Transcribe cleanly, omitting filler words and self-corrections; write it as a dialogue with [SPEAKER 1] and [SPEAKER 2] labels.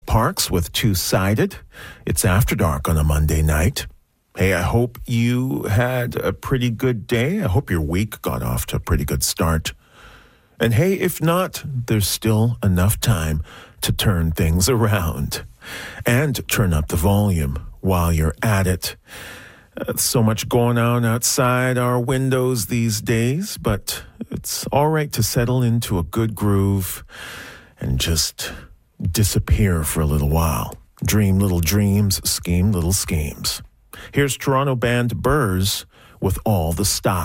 [SPEAKER 1] Parks with Two-Sided. It's After Dark on a Monday night. Hey, I hope you had a pretty good day. I hope your week got off to a pretty good start. And hey, if not, there's still enough time to turn things around and turn up the volume while you're at it. So much going on outside our windows these days, but it's all right to settle into a good groove and just disappear for a little while. Dream little dreams, scheme little schemes. Here's Toronto band Burrs with All the Style.